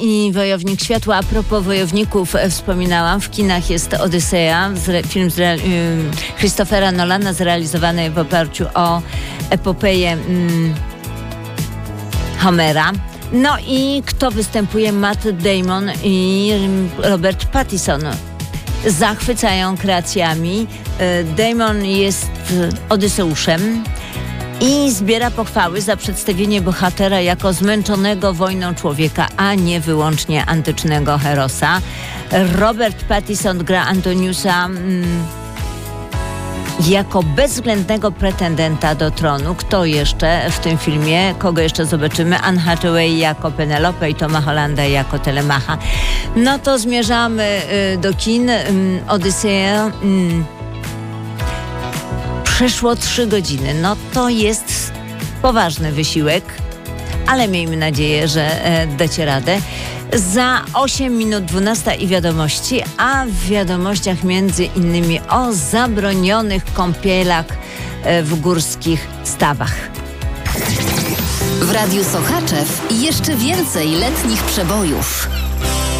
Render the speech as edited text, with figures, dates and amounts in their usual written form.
i Wojownik Światła. A propos Wojowników, wspominałam, w kinach jest Odyseja, film Christophera Nolana, zrealizowany w oparciu o epopeję Homera. No i kto występuje? Matt Damon i Robert Pattinson. Zachwycają kreacjami. Damon jest Odyseuszem i zbiera pochwały za przedstawienie bohatera jako zmęczonego wojną człowieka, a nie wyłącznie antycznego herosa. Robert Pattinson gra Antoniusa jako bezwzględnego pretendenta do tronu. Kto jeszcze w tym filmie? Kogo jeszcze zobaczymy? Anne Hathaway jako Penelope i Toma Hollanda jako Telemacha. No to zmierzamy do kin. Odyseja. Przeszło 3 godziny. No to jest poważny wysiłek, ale miejmy nadzieję, że dacie radę. Za 8 minut 12 i wiadomości, a w wiadomościach między innymi o zabronionych kąpielach w górskich stawach. W Radiu Sochaczew jeszcze więcej letnich przebojów.